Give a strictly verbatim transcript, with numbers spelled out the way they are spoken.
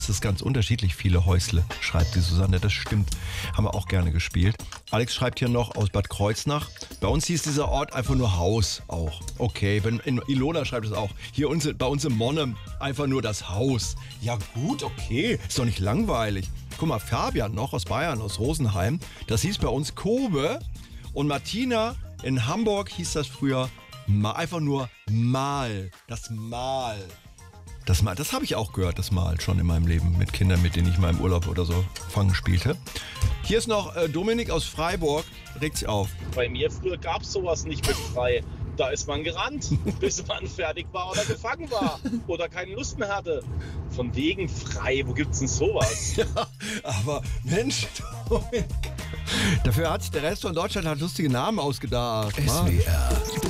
Es ist ganz unterschiedlich, viele Häusle, schreibt die Susanne. Das stimmt, haben wir auch gerne gespielt. Alex schreibt hier noch aus Bad Kreuznach. Bei uns hieß dieser Ort einfach nur Haus auch. Okay, wenn, in Ilona schreibt es auch. Hier uns, bei uns im Monnem einfach nur das Haus. Ja gut, okay, ist doch nicht langweilig. Guck mal, Fabian noch aus Bayern, aus Rosenheim. Das hieß bei uns Kobe. Und Martina in Hamburg hieß das früher Ma, einfach nur Mal. Das Mal. Das Mal, das habe ich auch gehört, das Mal schon in meinem Leben mit Kindern, mit denen ich mal im Urlaub oder so Fangen spielte. Hier ist noch äh, Dominik aus Freiburg, regt sich auf. Bei mir früher gab es sowas nicht mit frei. Da ist man gerannt, bis man fertig war oder gefangen war oder keine Lust mehr hatte. Von wegen frei, wo gibt's denn sowas? Ja, aber Mensch, Dominik. Dafür hat sich der Rest von Deutschland halt lustige Namen ausgedacht. S W R